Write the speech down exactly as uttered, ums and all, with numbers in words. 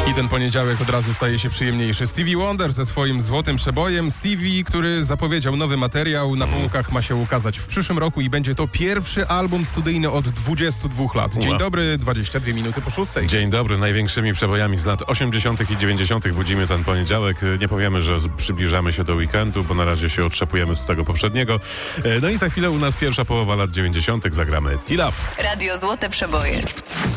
I ten poniedziałek od razu staje się przyjemniejszy. Stevie Wonder ze swoim złotym przebojem. Stevie, który zapowiedział nowy materiał, na półkach ma się ukazać w przyszłym roku i będzie to pierwszy album studyjny od dwudziestu dwóch lat. Dzień Ła. dobry, dwadzieścia dwie minuty po szóstej. Dzień dobry, największymi przebojami z lat osiemdziesiątych i dziewięćdziesiątych budzimy ten poniedziałek. Nie powiemy, że z- przybliżamy się do weekendu, bo na razie się otrzepujemy z tego poprzedniego. E, No i za chwilę u nas pierwsza połowa lat dziewięćdziesiątych zagramy T-Love. Radio Złote Przeboje.